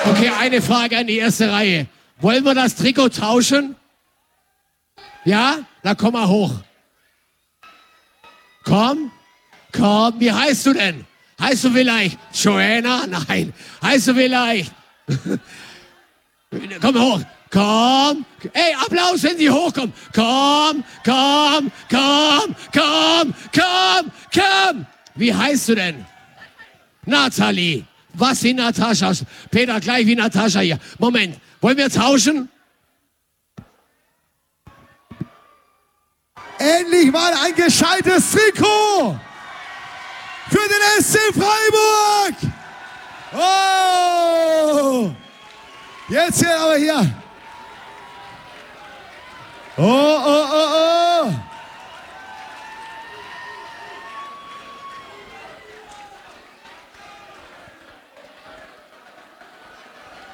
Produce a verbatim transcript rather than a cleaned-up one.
Okay, eine Frage an die erste Reihe. Wollen wir das Trikot tauschen? Ja? Na, komm mal hoch. Komm, komm, wie heißt du denn? Heißt du vielleicht Joanna? Nein. Heißt du vielleicht? Komm hoch. Komm. Ey, Applaus, wenn sie hochkommen. Komm, komm, komm, komm, komm, komm. Wie heißt du denn? Nathalie. Was wie Natascha? Peter, gleich wie Natascha hier. Moment, wollen wir tauschen? Endlich mal ein gescheites Trikot für den S C Freiburg. Oh! Jetzt hier aber hier. Oh,